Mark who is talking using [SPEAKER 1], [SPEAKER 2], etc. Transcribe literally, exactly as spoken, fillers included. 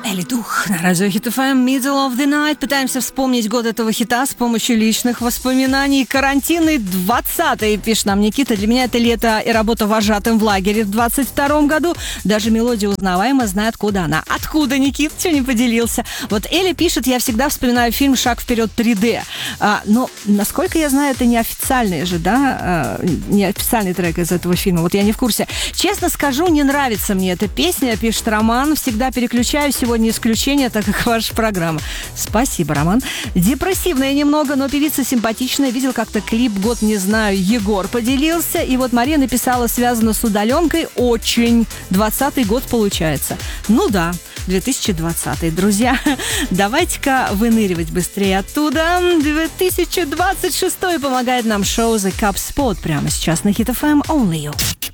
[SPEAKER 1] Элли Дух на радио Hit эф эм, Middle of the Night. Пытаемся вспомнить год этого хита с помощью личных воспоминаний. Карантинный двадцатый, пишет нам Никита. Для меня это лето и работа вожатым в лагере в двадцать втором году. Даже мелодия узнаваема, знаю, откуда она. Откуда, Никит? Чего не поделился? Вот Элли пишет, я всегда вспоминаю фильм «Шаг вперед три дэ». А, но, насколько я знаю, это не официальный же, да? А, не официальный трек из этого фильма. Вот я не в курсе. Честно скажу, не нравится мне эта песня, пишет Роман. Всегда переключаю, сегодня исключение, так как ваша программа. Спасибо, Роман. Депрессивная немного, но певица симпатичная. Видел как-то клип «Год не знаю», Егор поделился. И вот Мария написала, связано с удаленкой. Очень. двадцатый год получается. Ну да, две тысячи двадцатый. Друзья, давайте-ка выныривать быстрее оттуда. две тысячи двадцать шестой помогает нам шоу The Cup Spot прямо сейчас на Hit эф эм Only You.